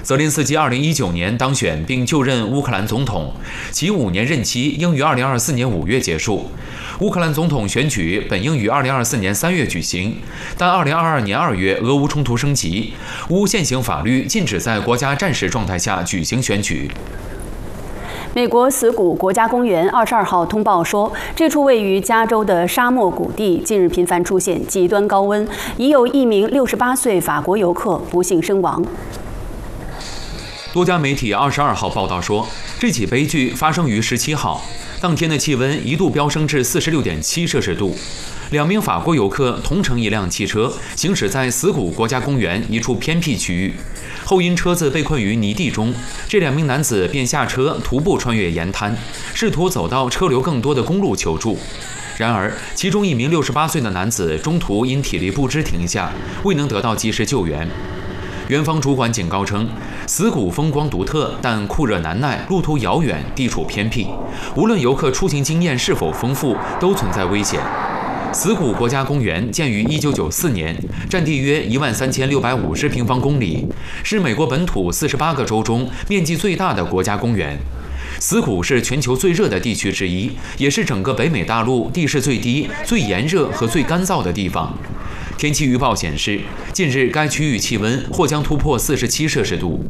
泽连斯基2019年当选并就任乌克兰总统，其5年任期应于2024年5月结束。乌克兰总统选举本应于2024年3月举行，但2022年2月俄乌冲突升级，乌现行法律禁止在国家战时状态下举行选举。 美国死谷国家公园22号通报说，这处位于加州的沙漠谷地近日频繁出现极端高温，已有一名68岁法国游客不幸身亡。 多家媒体22号报道说，这起悲剧发生于17号，当天的气温一度飙升至46.7摄氏度。2名法国游客同乘一辆汽车，行驶在死谷国家公园一处偏僻区域，后因车子被困于泥地中，这2名男子便下车徒步穿越岩滩，试图走到车流更多的公路求助。然而，其中一名68岁的男子中途因体力不支停下，未能得到及时救援。园方主管警告称，死谷风光独特，但酷热难耐，路途遥远，地处偏僻，无论游客出行经验是否丰富，都存在危险。死谷国家公园建于1994年，占地约13650平方公里，是美国本土48个州中面积最大的国家公园。死谷是全球最热的地区之一，也是整个北美大陆地势最低、最炎热和最干燥的地方。天气预报显示，近日该区域气温或将突破47摄氏度。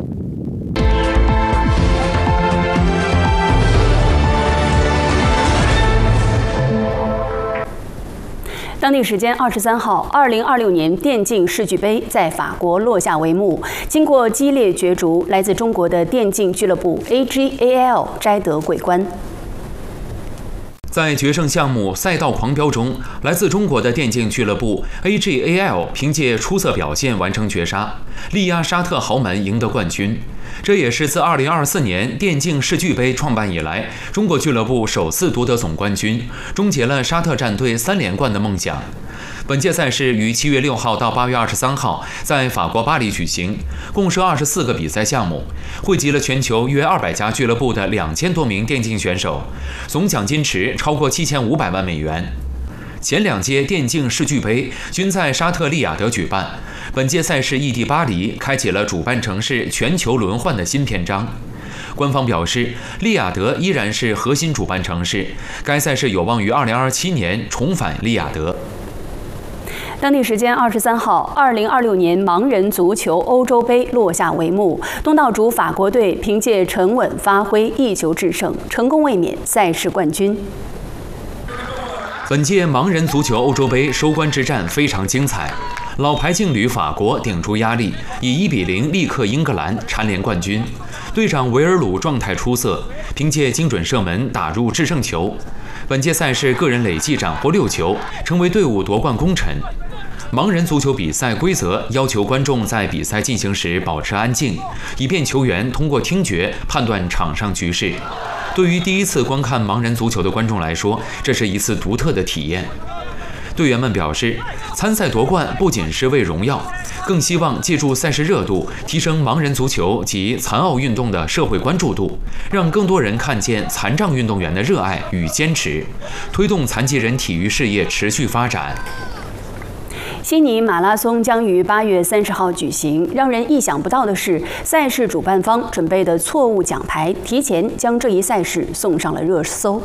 当地时间23号，2026年电竞世俱杯在法国落下帷幕。经过激烈角逐，来自中国的电竞俱乐部 AGAL 摘得桂冠。 在决胜项目赛道狂飙中，来自中国的电竞俱乐部 AGAL 凭借出色表现完成绝杀，力压沙特豪门赢得冠军。这也是自2024年电竞世俱杯创办以来，中国俱乐部首次夺得总冠军，终结了沙特战队3连冠的梦想。本届赛事于7月6号到8月23号在法国巴黎举行，共设24个比赛项目，汇集了全球约200家俱乐部的2000多名电竞选手，总奖金池超过7500万美元。前2届电竞世俱杯均在沙特利雅得举办，本届赛事异地巴黎开启了主办城市全球轮换的新篇章。官方表示，利雅得依然是核心主办城市，该赛事有望于2027年重返利雅得。 当地时间23号，2026年盲人足球欧洲杯落下帷幕。东道主法国队凭借沉稳发挥，一球制胜，成功卫冕赛事冠军。 本届盲人足球欧洲杯收官之战非常精彩，老牌劲旅法国顶住压力，以1-0力克英格兰，蝉联冠军。队长维尔鲁状态出色，凭借精准射门打入制胜球。本届赛事个人累计斩获6球，成为队伍夺冠功臣。盲人足球比赛规则要求观众在比赛进行时保持安静，以便球员通过听觉判断场上局势。对于第一次观看盲人足球的观众来说，这是一次独特的体验。队员们表示，参赛夺冠不仅是为荣耀，更希望借助赛事热度，提升盲人足球及残奥运动的社会关注度，让更多人看见残障运动员的热爱与坚持，推动残疾人体育事业持续发展。 悉尼马拉松将于8月30号举行。让人意想不到的是，赛事主办方准备的错误奖牌，提前将这一赛事送上了热搜。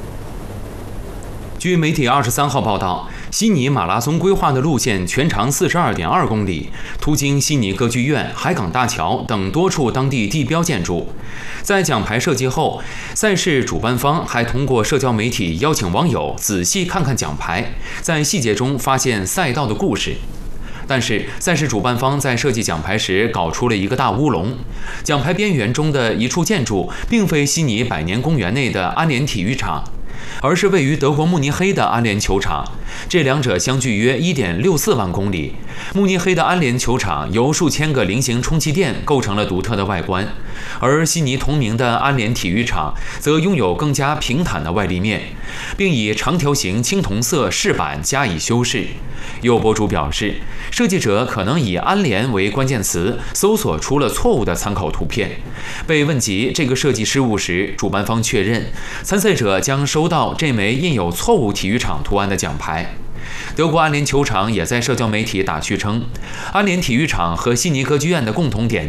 据媒体23号报道，悉尼马拉松规划的路线全长42.2公里，途经悉尼歌剧院、海港大桥等多处当地地标建筑。在奖牌设计后，赛事主办方还通过社交媒体邀请网友仔细看看奖牌，在细节中发现赛道的故事。但是，赛事主办方在设计奖牌时搞出了一个大乌龙，奖牌边缘中的一处建筑并非悉尼百年公园内的安联体育场，而是位于德国慕尼黑的安联球场，这两者相距约 1.64万公里。慕尼黑的安联球场由数千个菱形充气垫构成了独特的外观，而悉尼同名的安联体育场则拥有更加平坦的外立面，并以长条形青铜色饰板加以修饰。有博主表示，设计者可能以安联为关键词搜索出了错误的参考图片。被问及这个设计失误时，主办方确认参赛者将收到这枚印有错误体育场图案的奖牌。德国安联球场也在社交媒体打趣称，安联体育场和悉尼歌剧院的共同点